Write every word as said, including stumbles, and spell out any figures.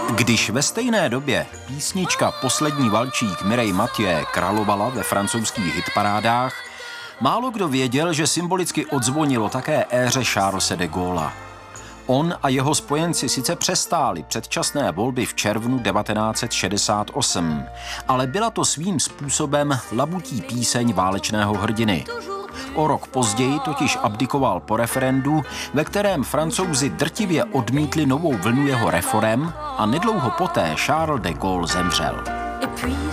Když ve stejné době písnička Poslední valčík Mireille Mathieu královala ve francouzských hitparádách, málo kdo věděl, že symbolicky odzvonilo také éře Charlese de Gaulle'a. On a jeho spojenci sice přestáli předčasné volby v červnu devatenáct set šedesát osm, ale byla to svým způsobem labutí píseň válečného hrdiny. O rok později totiž abdikoval po referendu, ve kterém Francouzi drtivě odmítli novou vlnu jeho reforem a nedlouho poté Charles de Gaulle zemřel.